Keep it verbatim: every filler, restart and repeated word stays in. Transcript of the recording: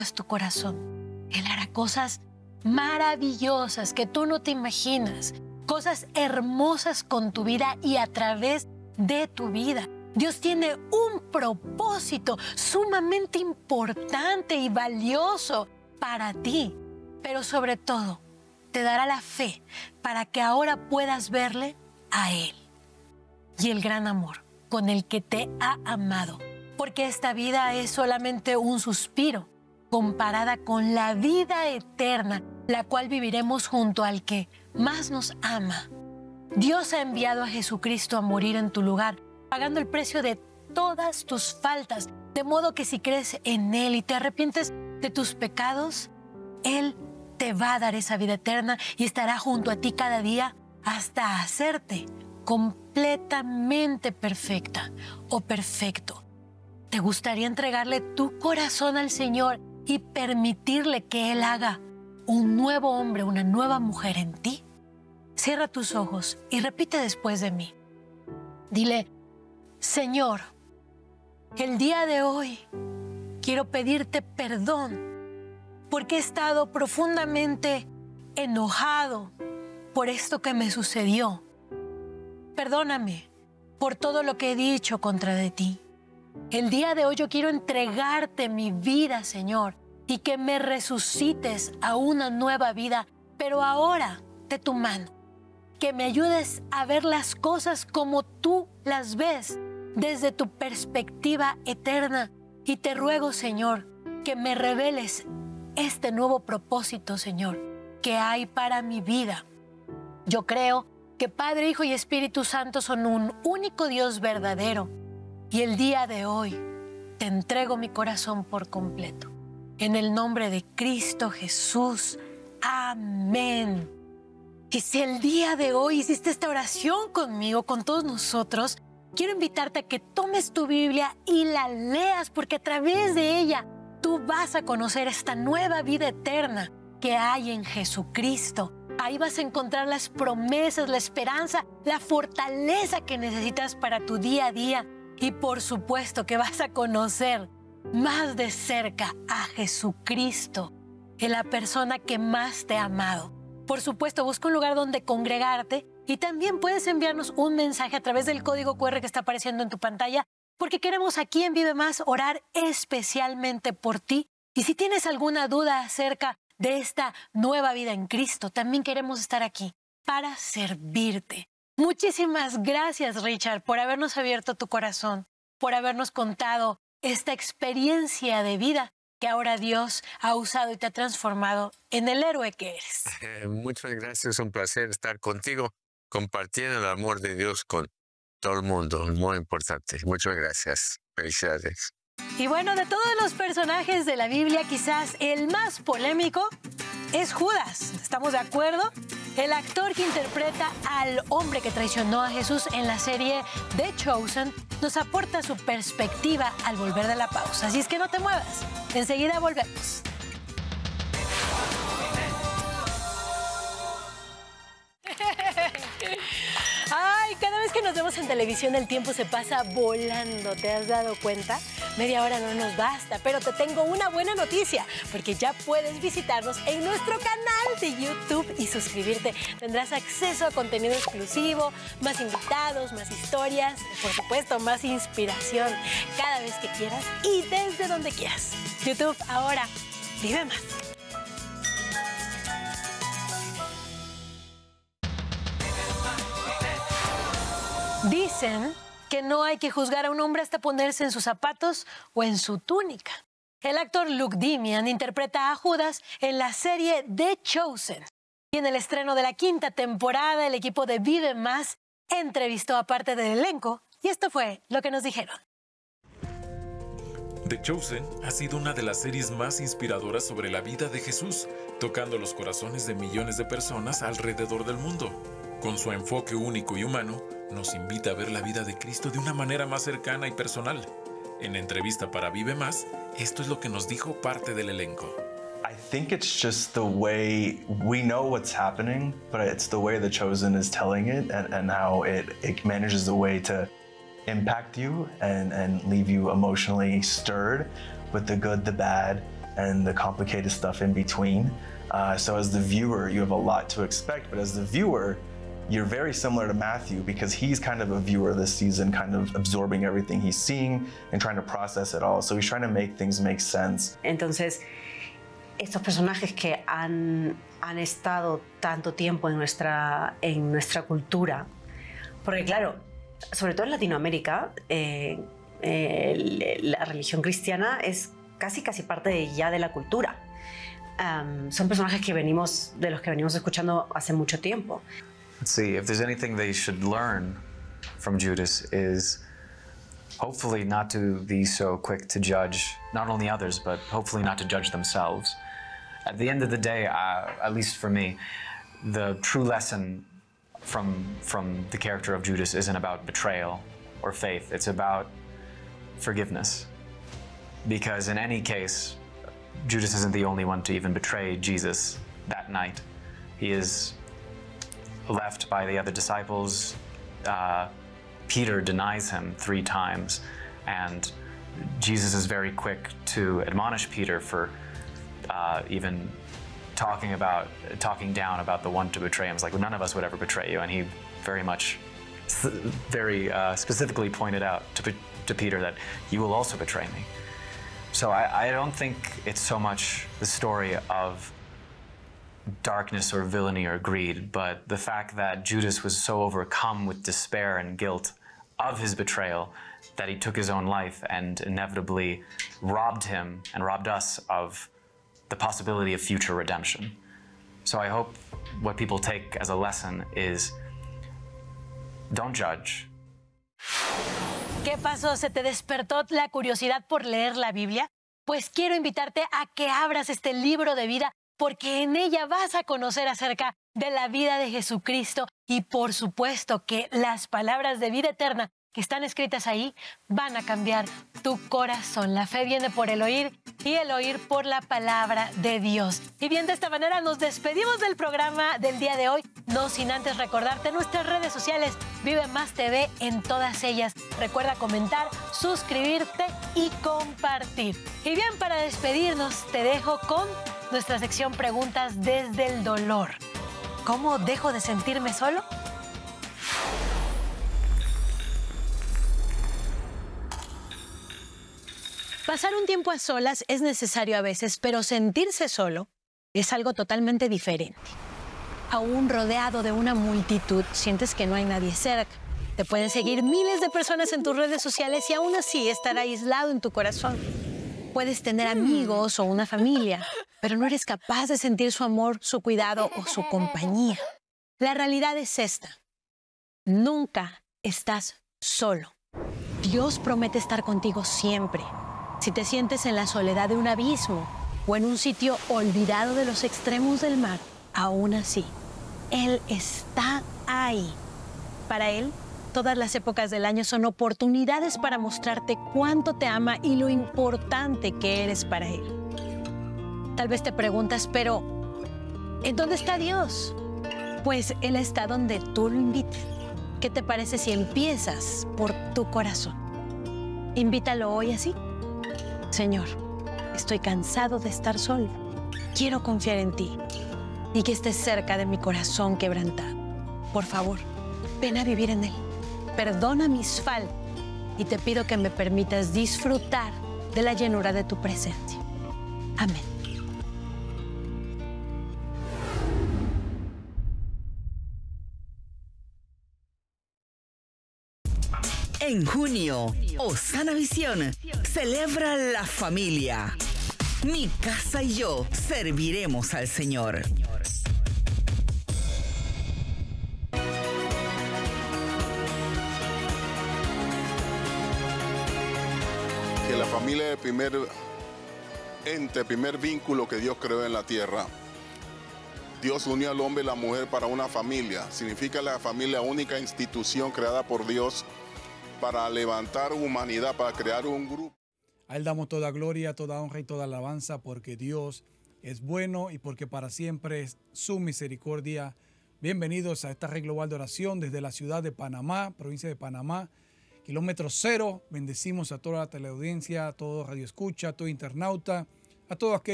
tu corazón. Él hará cosas maravillosas que tú no te imaginas, cosas hermosas con tu vida y a través de tu vida. Dios tiene un propósito sumamente importante y valioso para ti, pero sobre todo te dará la fe para que ahora puedas verle a Él y el gran amor con el que te ha amado, porque esta vida es solamente un suspiro comparada con la vida eterna, la cual viviremos junto al que más nos ama. Dios ha enviado a Jesucristo a morir en tu lugar, pagando el precio de todas tus faltas, de modo que si crees en Él y te arrepientes de tus pecados, Él te va a dar esa vida eterna y estará junto a ti cada día hasta hacerte completamente perfecta o perfecto. ¿Te gustaría entregarle tu corazón al Señor y permitirle que Él haga un nuevo hombre, una nueva mujer en ti? Cierra tus ojos y repite después de mí. Dile: Señor, el día de hoy quiero pedirte perdón porque he estado profundamente enojado por esto que me sucedió. Perdóname por todo lo que he dicho contra de ti. El día de hoy yo quiero entregarte mi vida, Señor, y que me resucites a una nueva vida, pero ahora de tu mano. Que me ayudes a ver las cosas como tú las ves, desde tu perspectiva eterna. Y te ruego, Señor, que me reveles este nuevo propósito, Señor, que hay para mi vida. Yo creo que Padre, Hijo y Espíritu Santo son un único Dios verdadero. Y el día de hoy te entrego mi corazón por completo. En el nombre de Cristo Jesús. Amén. Y si el día de hoy hiciste esta oración conmigo, con todos nosotros, quiero invitarte a que tomes tu Biblia y la leas, porque a través de ella tú vas a conocer esta nueva vida eterna que hay en Jesucristo. Ahí vas a encontrar las promesas, la esperanza, la fortaleza que necesitas para tu día a día. Y por supuesto que vas a conocer más de cerca a Jesucristo, en la persona que más te ha amado. Por supuesto, busca un lugar donde congregarte y también puedes enviarnos un mensaje a través del código cu erre que está apareciendo en tu pantalla, porque queremos aquí en Vive Más orar especialmente por ti. Y si tienes alguna duda acerca de esta nueva vida en Cristo, también queremos estar aquí para servirte. Muchísimas gracias, Richard, por habernos abierto tu corazón, por habernos contado esta experiencia de vida que ahora Dios ha usado y te ha transformado en el héroe que eres. Eh, muchas gracias, es un placer estar contigo, compartiendo el amor de Dios con todo el mundo, muy importante. Muchas gracias, felicidades. Y bueno, de todos los personajes de la Biblia, quizás el más polémico es Judas. ¿Estamos de acuerdo? El actor que interpreta al hombre que traicionó a Jesús en la serie The Chosen nos aporta su perspectiva al volver de la pausa. Así es que no te muevas. Enseguida volvemos. Ay, cada vez que nos vemos en televisión el tiempo se pasa volando, ¿te has dado cuenta? Media hora no nos basta, pero te tengo una buena noticia, porque ya puedes visitarnos en nuestro canal de YouTube y suscribirte. Tendrás acceso a contenido exclusivo, más invitados, más historias, por supuesto, más inspiración, cada vez que quieras y desde donde quieras. YouTube, ahora, vive más. Dicen que no hay que juzgar a un hombre hasta ponerse en sus zapatos o en su túnica. El actor Luke Dimian interpreta a Judas en la serie The Chosen. Y en el estreno de la quinta temporada, el equipo de Vive Más entrevistó a parte del elenco y esto fue lo que nos dijeron. The Chosen ha sido una de las series más inspiradoras sobre la vida de Jesús, tocando los corazones de millones de personas alrededor del mundo. Con su enfoque único y humano, nos invita a ver la vida de Cristo de una manera más cercana y personal. En entrevista para Vive Más, esto es lo que nos dijo parte del elenco. I think it's just the way we know what's happening, but it's the way The Chosen is telling it and, and how it, it manages the way to impact you and, and leave you emotionally stirred with the good, the bad, and the complicated stuff in between. Uh, so as the viewer, you have a lot to expect, but as the viewer, you're very similar to Matthew because he's kind of a viewer this season, kind of absorbing everything he's seeing and trying to process it all. So he's trying to make things make sense. Entonces, estos personajes que han, han estado tanto tiempo en nuestra, en nuestra cultura, porque claro, sobre todo en Latinoamérica, eh, eh, la religión cristiana es casi casi parte de, ya de la cultura. Um, son personajes que venimos, de los que venimos escuchando hace mucho tiempo. Let's see, if there's anything they should learn from Judas is hopefully not to be so quick to judge not only others, but hopefully not to judge themselves. At the end of the day, uh, at least for me, the true lesson from, from the character of Judas isn't about betrayal or faith. It's about forgiveness. Because in any case, Judas isn't the only one to even betray Jesus that night. He is left by the other disciples. Uh, Peter denies him three times, and Jesus is very quick to admonish Peter for uh, even talking about, talking down about the one to betray him. It's like, well, none of us would ever betray you, and he very much, very uh, specifically pointed out to, to Peter that you will also betray me. So I, I don't think it's so much the story of darkness or villainy or greed, but the fact that Judas was so overcome with despair and guilt of his betrayal that he took his own life and inevitably robbed him and robbed us of the possibility of future redemption. So I hope what people take as a lesson is don't judge. ¿Qué pasó? ¿Se te despertó la curiosidad por leer la Biblia? Pues quiero invitarte a que abras este libro de vida, porque en ella vas a conocer acerca de la vida de Jesucristo y por supuesto que las palabras de vida eterna que están escritas ahí van a cambiar tu corazón. La fe viene por el oír y el oír por la palabra de Dios. Y bien, de esta manera nos despedimos del programa del día de hoy, no sin antes recordarte nuestras redes sociales, Vive Más T V en todas ellas. Recuerda comentar, suscribirte y compartir. Y bien, para despedirnos te dejo con nuestra sección Preguntas desde el dolor. ¿Cómo dejo de sentirme solo? Pasar un tiempo a solas es necesario a veces, pero sentirse solo es algo totalmente diferente. Aún rodeado de una multitud, sientes que no hay nadie cerca. Te pueden seguir miles de personas en tus redes sociales y aún así estar aislado en tu corazón. Puedes tener amigos o una familia, pero no eres capaz de sentir su amor, su cuidado o su compañía. La realidad es esta: nunca estás solo. Dios promete estar contigo siempre. Si te sientes en la soledad de un abismo o en un sitio olvidado de los extremos del mar, aún así, Él está ahí. Para Él, todas las épocas del año son oportunidades para mostrarte cuánto te ama y lo importante que eres para Él. Tal vez te preguntas, pero ¿en dónde está Dios? Pues Él está donde tú lo invites. ¿Qué te parece si empiezas por tu corazón? Invítalo hoy así. Señor, estoy cansado de estar solo. Quiero confiar en ti y que estés cerca de mi corazón quebrantado. Por favor, ven a vivir en él. Perdona mis faltas y te pido que me permitas disfrutar de la llenura de tu presencia. Amén. En junio, Osana Visión celebra la familia. Mi casa y yo serviremos al Señor. Que la familia es el primer ente, el primer vínculo que Dios creó en la tierra. Dios unió al hombre y la mujer para una familia. Significa la familia única institución creada por Dios para levantar humanidad, para crear un grupo. A Él damos toda gloria, toda honra y toda alabanza porque Dios es bueno y porque para siempre es su misericordia. Bienvenidos a esta red global de oración desde la ciudad de Panamá, provincia de Panamá, kilómetro cero. Bendecimos a toda la teleaudiencia, a todo radio escucha, a todo internauta, a todos aquellos